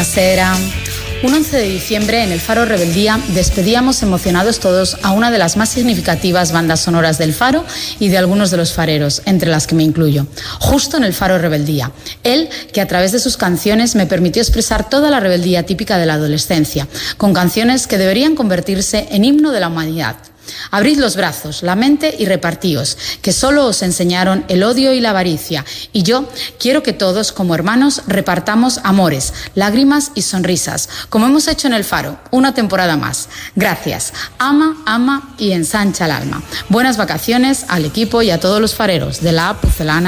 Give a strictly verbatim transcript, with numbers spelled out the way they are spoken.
será. Un once de diciembre, en el Faro Rebeldía, despedíamos emocionados todos a una de las más significativas bandas sonoras del Faro y de algunos de los fareros, entre las que me incluyo. Justo en el Faro Rebeldía. Él, que a través de sus canciones me permitió expresar toda la rebeldía típica de la adolescencia, con canciones que deberían convertirse en himno de la humanidad. Abrid los brazos, la mente y repartíos, que solo os enseñaron el odio y la avaricia. Y yo quiero que todos, como hermanos, repartamos amores, lágrimas y sonrisas, como hemos hecho en el Faro, una temporada más. Gracias. Ama, ama y ensancha el alma. Buenas vacaciones al equipo y a todos los fareros de la Pucelana.